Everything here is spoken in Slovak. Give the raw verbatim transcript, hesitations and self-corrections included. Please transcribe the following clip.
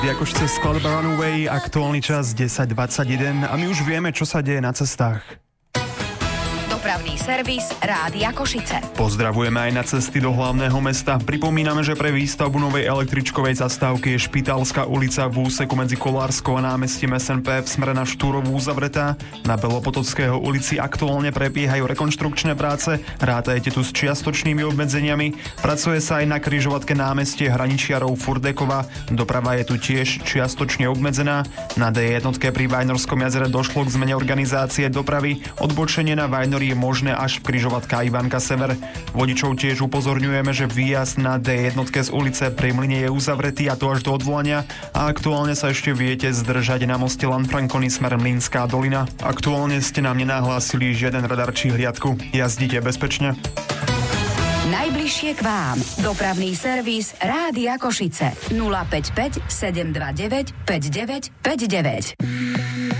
Akož cez skladba Runaway, aktuálny čas desať dvadsaťjeden a my už vieme, čo sa deje na cestách. Dopravný servis Rádia Košice. Pozdravujeme aj na cesty do hlavného mesta. Pripomíname, že pre výstavbu novej električkovej zastávky je Špitálska ulica v úseku medzi Kolárskou a námestím es en pé v smere na Štúrovú uzavretá. Na Belopotockého ulici aktuálne prebiehajú rekonštrukčné práce. Rátajte tu s čiastočnými obmedzeniami. Pracuje sa aj na križovatke námestie Hraničiarov Furdekova. Doprava je tu tiež čiastočne obmedzená. Na dé jednotke pri Vajnorskom jazere došlo k zmene organizácie dopravy. Odbočenie na Vajnori je možné až v križovatka Ivanka Sever. Vodičov tiež upozorňujeme, že výjazd na dé jednotke z ulice Pri Mlyne je uzavretý a to až do odvolania a aktuálne sa ešte viete zdržať na moste Lanfranconi smer Mlynská dolina. Aktuálne ste nám nenahlásili žiaden radar či hliadku. Jazdite bezpečne. Najbližšie k vám. Dopravný servis Rádia Košice. nula päť päť sedem dva deväť päť deväť päť deväť.